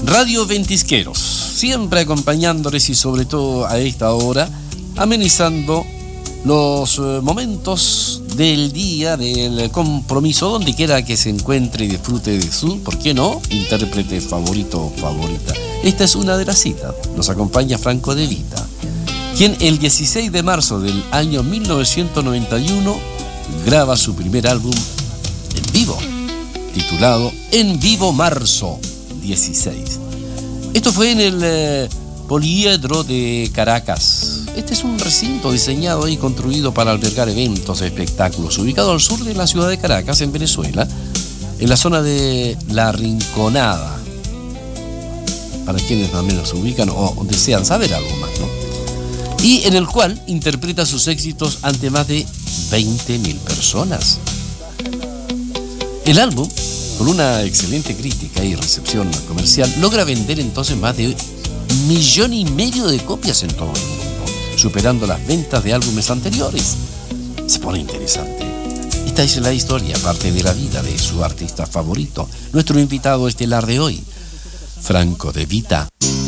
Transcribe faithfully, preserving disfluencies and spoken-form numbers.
Radio Ventisqueros, siempre acompañándoles y sobre todo a esta hora, amenizando los momentos del día, del compromiso, donde quiera que se encuentre y disfrute de su, ¿por qué no?, intérprete favorito o favorita. Esta es una de las citas. Nos acompaña Franco De Vita, quien el dieciséis de marzo del año mil novecientos noventa y uno graba su primer álbum en vivo, titulado En Vivo Marzo dieciséis. Esto fue en el eh, Poliedro de Caracas. Este es un recinto diseñado y construido para albergar eventos y espectáculos, ubicado al sur de la ciudad de Caracas, en Venezuela, en la zona de La Rinconada, para quienes más o menos se ubican o desean saber algo más, ¿no? Y en el cual interpreta sus éxitos ante más de veinte mil personas. El álbum, con una excelente crítica y recepción comercial, logra vender entonces más de un millón y medio de copias en todo el mundo, superando las ventas de álbumes anteriores. Se pone interesante. Esta es la historia, parte de la vida de su artista favorito, nuestro invitado estelar de hoy, Franco De Vita.